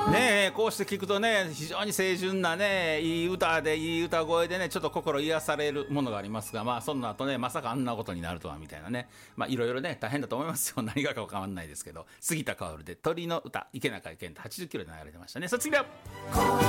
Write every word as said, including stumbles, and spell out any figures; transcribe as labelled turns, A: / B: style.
A: ねえこうして聞くとね非常に清純なねいい歌でいい歌声でねちょっと心癒されるものがありますが、まあその後ねまさかあんなことになるとはみたいなね、まあいろいろね大変だと思いますよ。何がか変わんないですけど、杉田薫で鳥の歌池中健太はちじゅっキロで流れてましたね。さあ次だ。